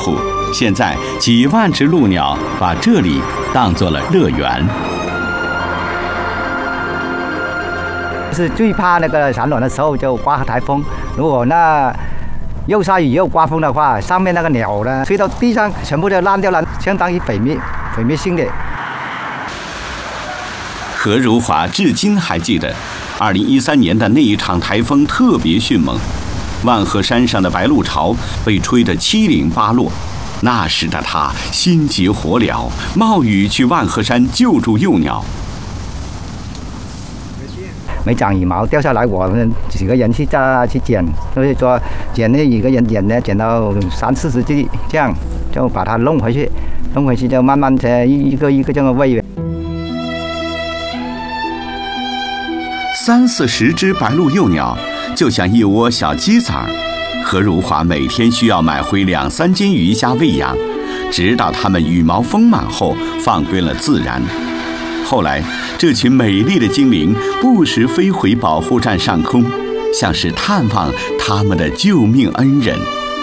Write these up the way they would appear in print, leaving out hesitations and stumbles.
户，现在几万只鹭鸟把这里当作了乐园。 是最怕那个产卵的时候就刮台风，如果那又下雨又刮风的话，上面那个鸟呢吹到地上全部就烂掉了，相当于毁灭性的。 何如华至今还记得2013年的那一场台风特别迅猛，万壑山上的白鹭巢被吹得七零八落。那时的他心急火燎，冒雨去万壑山救助幼鸟。 没长羽毛掉下来，我们几个人去捡，所以说捡那一个人捡到30-40只，这样就把它弄回去就慢慢的一个这样喂。 30-40只白鹭幼鸟就像一窝小鸡仔儿，何如华每天需要买回2-3斤鱼虾喂养，直到它们羽毛丰满后放归了自然。后来，这群美丽的精灵不时飞回保护站上空，像是探望他们的救命恩人。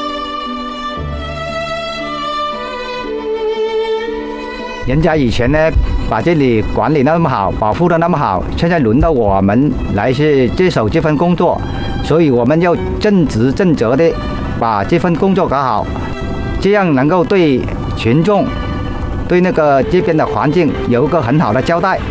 人家以前呢，把这里管理那么好，保护得那么好，现在轮到我们来是接手这份工作，所以我们要正直正责的把这份工作搞好，这样能够对群众。对那个这边的环境有一个很好的交代。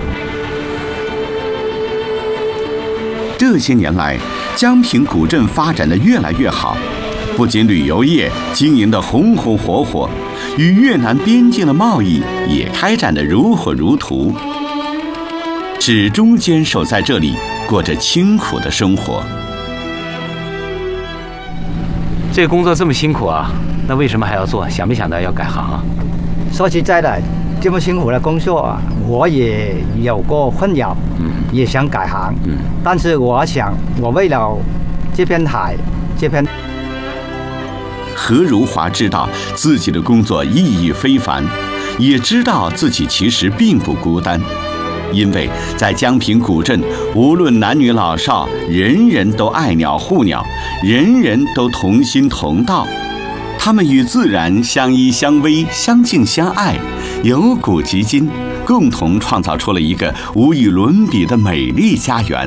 这些年来，江平古镇发展得越来越好，不仅旅游业经营得红红火火，与越南边境的贸易也开展得如火如荼，始终坚守在这里，过着清苦的生活。 这个工作这么辛苦啊，那为什么还要做？想没想到要改行啊？ 说实在的，这么辛苦的工作，我也有过困扰，也想改行，但是我想，我为了这片海， 何如华知道自己的工作意义非凡，也知道自己其实并不孤单，因为在江平古镇，无论男女老少，人人都爱鸟护鸟，人人都同心同道。他们与自然相依相偎，相敬相爱，由古及今，共同创造出了一个无与伦比的美丽家园。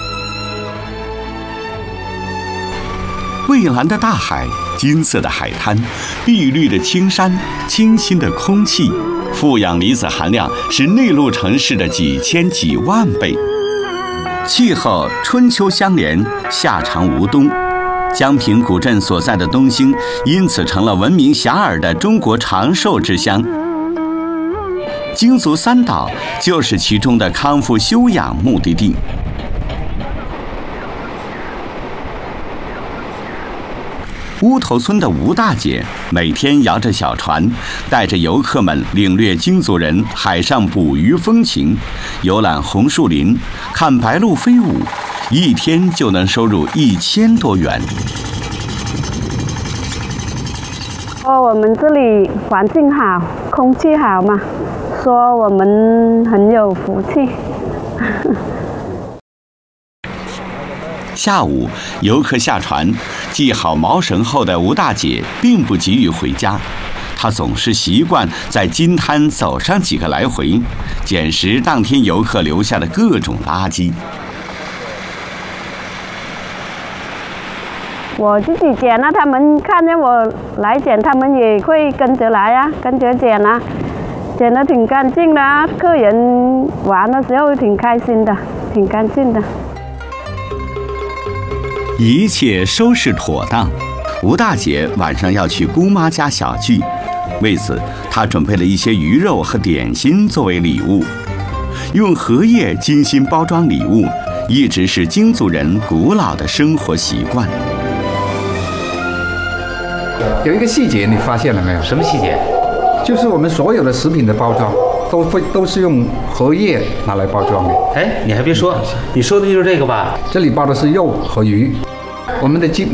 蔚蓝的大海，金色的海滩，碧绿的青山，清新的空气，负氧离子含量是内陆城市的几千几万倍。气候春秋相连，夏长无冬。江平古镇所在的东兴，因此成了闻名遐迩的中国长寿之乡。京族三岛就是其中的康复休养目的地。乌头村的吴大姐每天摇着小船，带着游客们领略京族人海上捕鱼风情，游览红树林，看白鹭飞舞，一天就能收入1000多元。 我们这里环境好，空气好嘛，说我们很有福气。 下午，游客下船，系好锚绳后的吴大姐并不急于回家，她总是习惯在金滩走上几个来回，捡拾当天游客留下的各种垃圾。 我自己捡了，他们看见我来捡，他们也会跟着来啊，跟着捡啊，捡得挺干净的啊，客人玩的时候挺开心的，挺干净的。 一切收拾妥当，吴大姐晚上要去姑妈家小聚，为此她准备了一些鱼肉和点心作为礼物。用荷叶精心包装礼物，一直是京族人古老的生活习惯。 有一个细节你发现了没有？ 什么细节？ 就是我们所有的食品的包装都是用荷叶拿来包装的。 哎，你还别说，你说的就是这个吧？ 这里包的是肉和鱼，我们的